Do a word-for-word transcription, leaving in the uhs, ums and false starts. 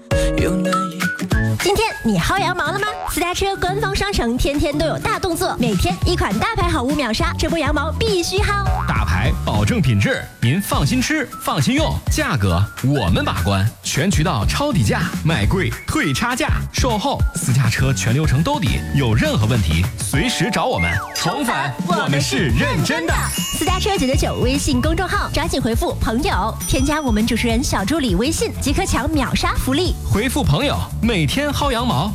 又难以。 今天你薅羊毛了吗？私家车官方商城天天都有大动作，每天一款大牌好物秒杀，这波羊毛必须薅。 大牌保证品质，您放心吃，放心用，价格我们把关，全渠道抄底价，买贵退差价，售后私家车全流程兜底，有任何问题随时找我们。重返，我们是认真的。 私家车九九九微信公众号，抓紧回复朋友，添加我们主持人小助理微信即可抢秒杀福利。 回复朋友，每天薅羊毛。